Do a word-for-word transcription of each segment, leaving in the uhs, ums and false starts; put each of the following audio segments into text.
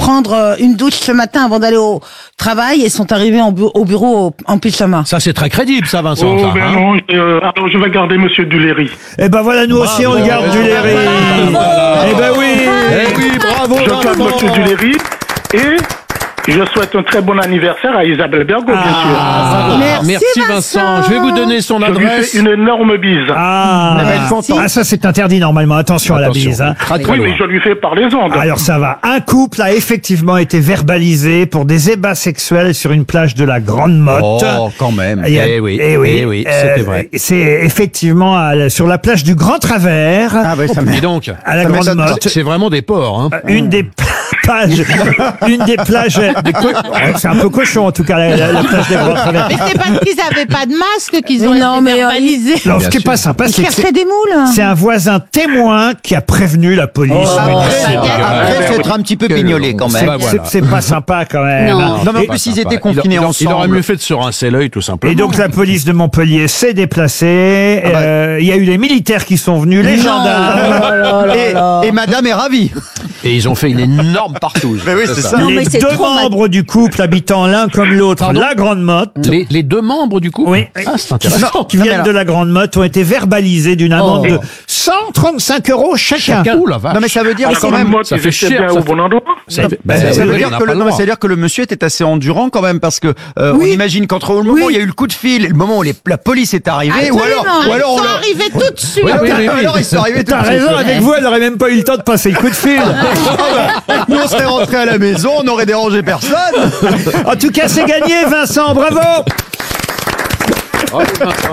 prendre euh, une douche ce matin avant d'aller au travail et sont arrivés en bu- au bureau au- en pyjama. Ça, c'est très crédible, ça, Vincent. Oh, ça, ben hein. non, euh, alors je vais garder Monsieur Duléry. Eh ben voilà, nous aussi, on le garde du Léry. Eh ben oui. Eh oui, bravo, Je garde Vincent. Monsieur Duléry et je souhaite un très bon anniversaire à Isabelle Bergot, bien sûr. Ah, Merci, merci, Vincent. Vincent. Je vais vous donner son Je lui adresse. fais une énorme bise. Ah, ah, ça c'est interdit normalement. Attention, à la Attention. bise. Hein. Très, très Oui, loin. mais je lui fais par les ondes. Alors ça va. Un couple a effectivement été verbalisé pour des ébats sexuels sur une plage de la Grande Motte. Oh, quand même. Il y a- Eh oui, eh oui, eh oui, euh, c'était vrai. C'est effectivement à la- sur la plage du Grand Travers, Ah ouais, ça Dis donc, à la ça Grande m'étonne pas. Motte. c'est vraiment des porcs. Hein. Une des plages, une des plages. Des co- c'est un peu cochon en tout cas la, la- la plage des Grands Travers. Mais c'est parce qu'ils avaient pas de masque qu'ils ont Mais non, été mais euh, verbalisés. ils, Alors ce qui est pas sympa, ils c'est que cherchaient c'est des moules. c'est un voisin témoin qui a prévenu la police. Après, c'est après, faut être un petit peu pignolé quand C'est- même. Bah, voilà. c'est- c'est pas sympa quand même. Non. Non, mais en Et- plus, ils Sympa. étaient confinés il, il, ensemble. Il aurait mieux fait de se rincer l'œil, tout simplement. Et donc la police de Montpellier s'est déplacée. Ah bah. Euh, Il y a eu les militaires qui sont venus, les Non. gendarmes. Et, et madame est ravie. Et ils ont fait une énorme partouze. Mais oui, c'est ça. Non, les mais c'est deux trop membres du couple habitant l'un comme l'autre Pardon la Grande Motte, Les, les deux membres, du coup Oui. Ah, c'est qui, intéressant. qui Non, mais viennent alors- de la Grande Motte, ont été verbalisés d'une amende Oh. de cent trente-cinq euros chacun. Chacun. Ouh la vache. Non, mais ça veut dire Alors, quand quand même. même, ça ils fait étaient cher, bien ça au fait- bon endroit. Ça fait- Bah, bah, ça, oui, veut on dire n'a que pas le, le non, droit. ça veut dire que le monsieur était assez endurant quand même parce que euh, Oui. on imagine qu'entre le moment où il y a eu le coup de fil et le moment où les- la police est arrivée ou alors, ou alors Ils on sont le- arrivés tout de suite. Oui, oui, oui, oui. alors ils sont arrivés tout T'as de suite. raison, avec vous, elle n'aurait même pas eu le temps de passer le coup de fil. Nous on serait rentrés à la maison, on n'aurait dérangé personne. En tout cas, c'est gagné, Vincent, bravo. Oh, Vincent.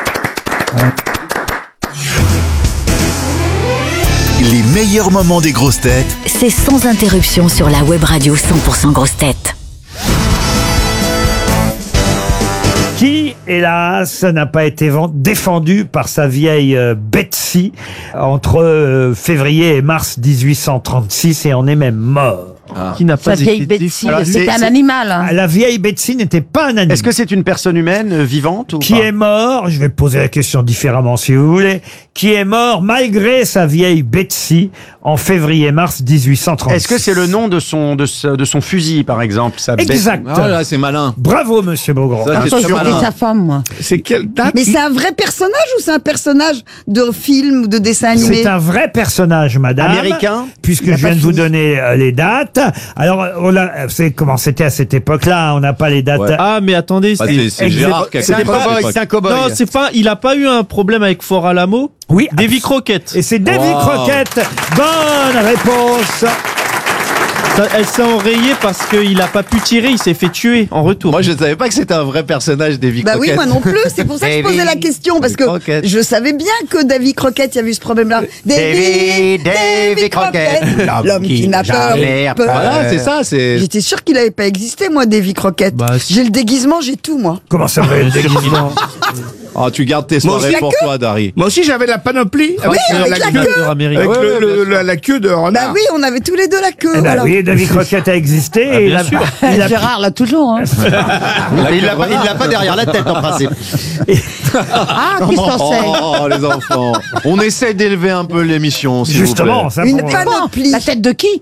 Les meilleurs moments des grosses têtes C'est sans interruption sur la web radio cent pour cent grosses têtes. Qui, hélas, n'a pas été ven- défendu par sa vieille euh, Betsy entre euh, février et mars dix-huit cent trente-six et en est même mort. Qui n'a Sa pas vieille été Betsy, Alors, c'était c'est- un c'est- animal. hein. La vieille Betsy n'était pas un animal. Est-ce que c'est une personne humaine euh, vivante ou Qui pas est mort, je vais poser la question différemment si vous voulez, qui est mort malgré sa vieille Betsy en février-mars dix-huit cent trente-six. Est-ce que c'est le nom de son de, sa- de son fusil par exemple sa bête- Exact. Ah là, c'est malin. Bravo, monsieur Beaugrand. Ça, Attends, c'est je sûr, connais malin. sa femme, moi. C'est quelle date Mais c'est un vrai personnage ou c'est un personnage de film ou de dessin animé? C'est un vrai personnage, madame. Américain Puisque Il a je pas viens de vous fini. donner euh, les dates. Alors, on a, c'est comment c'était à cette époque-là, on n'a pas les dates. Ouais. Ah, mais attendez, Bah, c'est c'est c'est Ex- Gérard qui a C'est un créé cette cowboy, époque. c'est un cowboy. non, c'est pas. Il a pas eu un problème avec Fort Alamo. Oui. Davy Crockett. Et c'est Davy Wow. Crockett. Bonne réponse. Ça- elle s'est enrayée parce qu'il a pas pu tirer. Il s'est fait tuer en retour. Moi, je ne savais pas que c'était un vrai personnage, Davy Bah oui, Crockett. moi non plus. C'est pour ça que je Davy- posais la question parce que Crockett. je savais bien que Davy Crockett, il y avait eu ce problème-là. Davy, Davy Crockett, l'homme qui n'a peur. jamais peur. Voilà, c'est ça, c'est... J'étais sûr qu'il avait pas existé, moi, Davy Crockett. Bah, si. J'ai le déguisement, j'ai tout, moi. Comment ça va, le déguisement? Oh, tu gardes tes Moi soirées aussi, pour la toi, Dari. Moi aussi, j'avais la panoplie. Oui, avec la queue. Acteur américain. Avec Ouais, le- ouais, le- bien la, la queue de renard. Bah oui, on avait tous les deux la queue. Eh ben voilà. oui, Davy Crockett a existé. Ah, et bien il a- sûr. il a- Gérard l'a toujours. Hein. Il l'a pas, il l'a pas derrière la tête en principe. Ah, qui s'en sait. Oh, les enfants. On essaie d'élever un peu l'émission, s'il vous Justement, plaît. ça Une pour- panoplie. La tête de qui?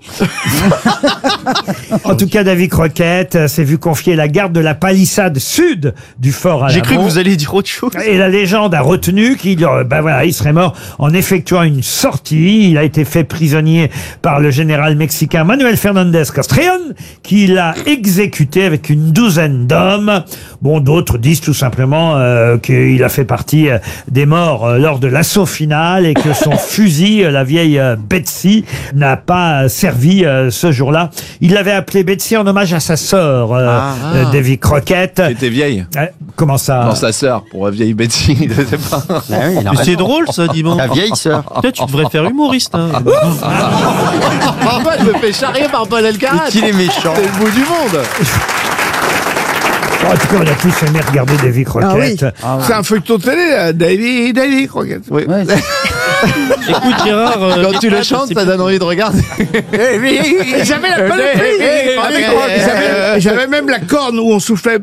En tout cas, Davy Crockett euh, s'est vu confier la garde de la palissade sud du fort Alamo. J'ai cru que vous alliez dire autre chose. Et la légende a retenu qu'il euh, ben voilà, il serait mort en effectuant une sortie. Il a été fait prisonnier par le général mexicain Manuel Fernandez Castrillon, qui l'a exécuté avec une douzaine d'hommes. Bon, d'autres disent tout simplement euh, qu'il a fait partie euh, des morts euh, lors de l'assaut final et que son fusil, euh, la vieille euh, Betsy, n'a pas servi euh, ce jour-là. Il l'avait appelé Betsy en hommage à sa sœur, euh, Ah. euh, Davy Crockett. Qui était vieille. Euh, comment ça? Non, sa sœur, pour la vieille Betsy, je sais pas. Ah oui, il a Mais c'est raison. drôle ça, dis donc. Ta vieille sœur. Peut-être tu devrais faire humoriste. Hein. Parfois, je me fais charrier par Paul Elkarat. Qu'il est méchant. C'est le bout du monde. En tout cas, on a tous aimé regarder Davy Crockett. Ah oui. C'est un feuilleton télé, là. Davy, Davy Crockett. Oui. Ouais, c'est- Écoute, Gérard. euh, Quand tu le Gérard, chantes, c'est ça plus- donne envie de regarder. J'avais la panoplie. J'avais- J'avais même la corne où on soufflait.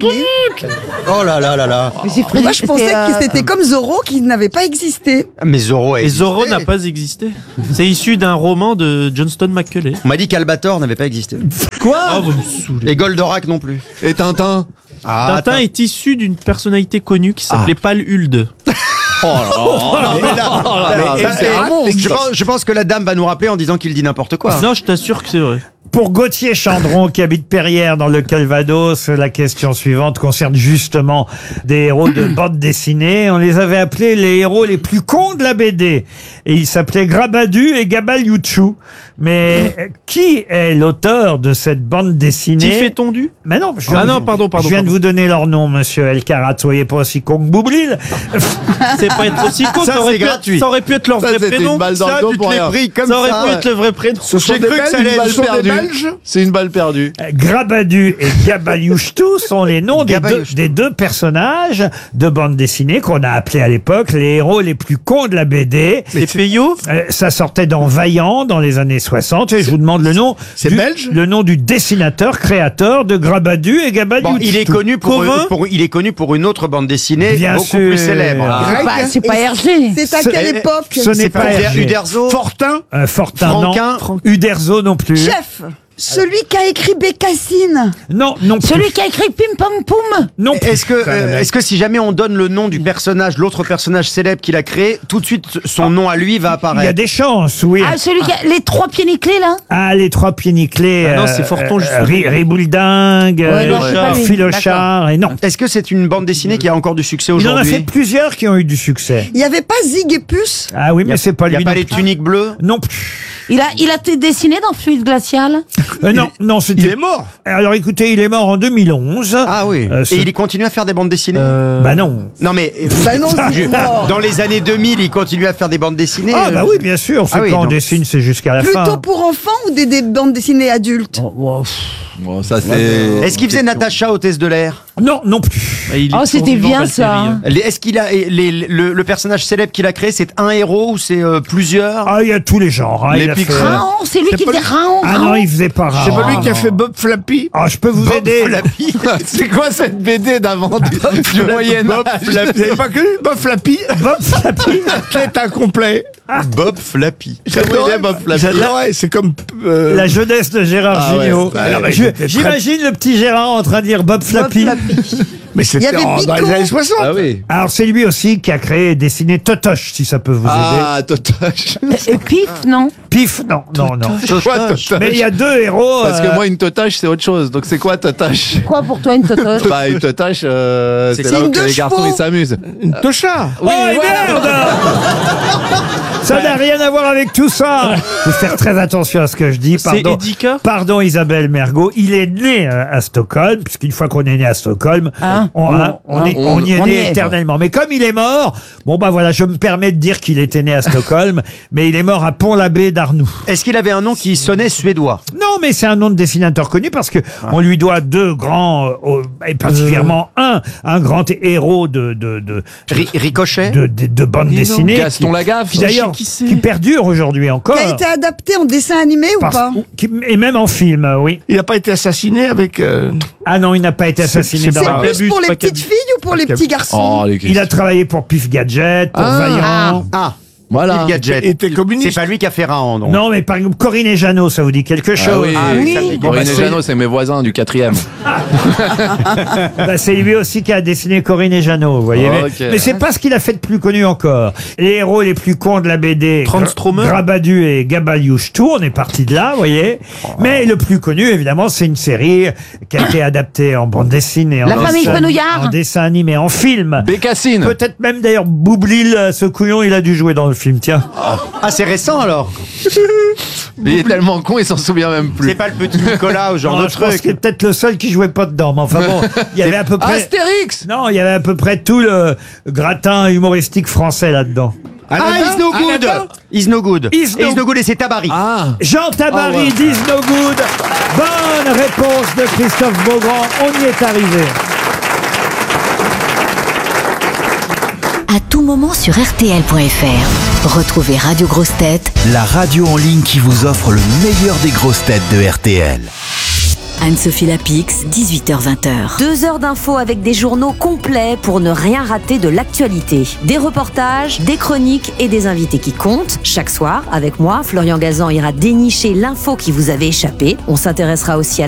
Oh là là là là. Mais c'est Freddy, Moi, je pensais c'était, euh, que c'était comme Zorro qui n'avait pas existé. Mais Zorro a Et Zorro existé. n'a pas existé. C'est issu d'un roman de Johnston McCulley. On m'a dit qu'Albator n'avait pas existé. Quoi oh, vous me saoulez. Et Goldorak non plus. Et Tintin. Ah, Tintin est issu d'une personnalité connue qui s'appelait Pal Hulde. Oh là Mais là- mais- là, c'est un monstre. je, pense, je pense que la dame va nous rappeler en disant qu'il dit n'importe quoi. Non, je t'assure que c'est vrai. Pour Gauthier Chandron, qui habite Perrières dans le Calvados, la question suivante concerne justement des héros de bande dessinée. On les avait appelés les héros les plus cons de la B D. Et ils s'appelaient Grabadu et Gabal Youchou. Mais euh, qui est l'auteur de cette bande dessinée Tiff et Tondu Mais non, je Ah viens, non, de- pardon, pardon, je viens de pardon. vous donner leur nom, monsieur El Karat. Soyez pas aussi con que Boublil. C'est pas être aussi con, Ça, ça, aurait c'est pu gratuit. Être, ça aurait pu être leur Ça, vrai c'était prénom. une balle dans Ça, le dos tu pour te l'es rien. pris comme ça aurait ça. pu être le vrai prénom. Ce sont J'ai des cru que ça Belges, allait ce être sont des perdu. Belges. C'est une balle perdue. Grabadu et Gabalyouchtou sont les noms des deux, Gabalyouchtou. des deux personnages de bande dessinée qu'on a appelés à l'époque les héros les plus cons de la B D. C'est Peyo. Euh, ça sortait dans Vaillant dans les années soixante et je vous demande le nom c'est du, belge le nom du dessinateur créateur de Grabadu et Gabalyouchtou. Bon, il est connu pour, Covin pour- il est connu pour une autre bande dessinée Bien beaucoup sûr. plus célèbre. c'est pas, c'est pas Hergé. C'est à Ce- quelle eh, époque ce n'est C'est pas pas Hergé. Uderzo. Fortin. Euh, Fortin Franquin. non, Uderzo non plus. Chef, celui qui a écrit Bécassine. Non, non plus. Celui qui a écrit Pim Pam Poum. Non plus. Est-ce que, euh, est-ce que si jamais on donne le nom du personnage, l'autre personnage célèbre qu'il a créé, tout de suite son nom à lui va Il y a apparaître? des chances, oui. Ah, celui qui a les trois pieds nickelés, là. Ah, les trois pieds nickelés. Ah non, c'est Forton, justement. Ri- Ribouledingue, Ouais, non, euh, c'est pas lui. Philochard, et non. Est-ce que c'est une bande dessinée qui a encore du succès Il en a fait aujourd'hui? plusieurs qui ont eu du succès. Il n'y avait pas Zig et Puce. Ah oui, mais c'est pas Il n'y lui. a pas non les plus. tuniques bleues? Non plus. Il a, il a été dessiné dans Fluide Glacial. Euh, non, non, c'était. Il est mort. Alors écoutez, il est mort en deux mille onze. Ah oui. Euh, ce- Et il continue à faire des bandes dessinées? Bah non. Non mais euh, Bah non, c'est je- mort. dans les années deux mille, il continue à faire des bandes dessinées. Ah euh, bah oui, bien sûr. C'est Ah oui, quand on donc- dessine, c'est jusqu'à la Plutôt fin. pour enfants ou des, des bandes dessinées adultes? Bon, ça c'est. Est-ce qu'il faisait Natacha, hôtesse de l'air? Non, non plus. Bah, il est Oh, c'était survivant, bien, Valkyrie, ça. hein. Les- Est-ce qu'il a les- le, le personnage célèbre qu'il a créé, c'est un héros ou c'est euh, plusieurs? Ah, il y a tous les genres. hein, Les il a fait- pics- Raon, c'est lui C'est qui pas faisait lui- Raon. Ah non, Raon. il faisait pas rare. C'est pas lui qui a fait Bob Flappy. Ah, je peux vous Bob aider. Flappy. C'est quoi cette B D d'avant du, du Moyen Bob Âge? Flappy. Vous avez pas connu Bob Flappy. Bob Flappy. Athlète incomplet. Bob Flappy. J'adorais Bob Flappy. J'adorais, c'est comme. euh, La jeunesse de Gérard Ah ouais. Jugnot. Bah, Alors, ouais, je- c'était très- J'imagine le petit Gérard en train de dire Bob Flappy. Mais c'était Il y avait en- dans Pico. les années soixante. Ah oui. Alors c'est lui aussi qui a créé et dessiné Totoche, si ça peut vous aider. Ah, Totoche. Et Pif, non. Pif, non, non, non. Quoi, Totoche? Mais il y a deux héros. Parce euh, que moi, une totache, c'est autre chose. Donc, c'est quoi, totache? Quoi pour toi, une totoche? Bah, une totache, euh, c'est C'est là une où deux les garçons, chevaux. ils s'amusent. Une tocha. Oh, et merde Ça n'a rien à voir avec tout ça. Il faut faire très attention à ce que je dis. C'est Pardon, Edika. pardon Isabelle Mergo. Il est né euh, à Stockholm, puisqu'une fois qu'on est né à Stockholm, Hein on, hein, on est- on y est on né y est. éternellement. Mais comme il est mort, bon bah voilà, je me permets de dire qu'il était né à Stockholm, mais il est mort à Pont-l'Abbé d'Arnoux. Est-ce qu'il avait un nom qui sonnait suédois? Non, mais c'est un nom de dessinateur connu parce que on lui doit deux grands, euh, euh, et particulièrement un, un grand héros de de de Ri- Ricochet? de, de, de bande dessinée. Gaston qui- Lagaffe. qui d'ailleurs qui c'est. qui perdure aujourd'hui encore. Qui a été adapté en dessin animé ou Parce- pas? qui- et même en film, euh, oui. Il n'a pas été assassiné avec. euh, Ah non, il n'a pas été assassiné c'est dans C'est la pas- plus pour les pas petites Cabu. filles ou pour les petits garçons? Oh, les Il a travaillé pour Pif Gadget, pour Ah. Vaillant. Ah, Voilà. Pif Gadget. Il était communiste. C'est pas lui qui a fait Raon, donc. Non, mais par exemple, Corinne et Jeannot, ça vous dit quelque Ah chose oui, Ah oui, ça me dit- Corinne bah, et c'est- Jeannot, c'est mes voisins du quatrième. Bah, c'est lui aussi qui a dessiné Corinne et Jeannot, vous voyez. Mais, Ok. mais c'est pas ce qu'il a fait de plus connu encore. Les héros les plus cons de la B D, Transtromer. Grabadu et Gabalyouchtou, on est parti de là, vous voyez. Mais le plus connu, évidemment, c'est une série qui a été adaptée en bande dessinée, en, La famille dessin, Fenouillard. en dessin animé, en film. Bécassine. Peut-être même d'ailleurs Boublil, ce couillon, il a dû jouer dans le film, tiens. Ah, c'est récent alors? Mais il est tellement con, il s'en souvient même C'est plus. pas le petit Nicolas ou ce genre Non, de je pense truc? qu'il est peut-être le seul qui jouait pas dedans, mais enfin bon, il y avait à peu près... Astérix. Non, il y avait à peu près tout le gratin humoristique français là-dedans. Ah, Is No Good! Aladdin Is No Good. Is no- Is No Good et c'est Tabari. Ah. Jean Tabary, Ah ouais. Is No Good. Bonne réponse de Christophe Beaugrand. On y est arrivé. À tout moment. moment sur R T L point F R. Retrouvez Radio Grosses Têtes, La radio en ligne qui vous offre le meilleur des grosses têtes de R T L. Anne-Sophie Lapix, dix-huit heures vingt. Deux heures d'infos avec des journaux complets pour ne rien rater de l'actualité. Des reportages, des chroniques et des invités qui comptent. Chaque soir, avec moi, Florian Gazan ira dénicher l'info qui vous avait échappé. On s'intéressera aussi à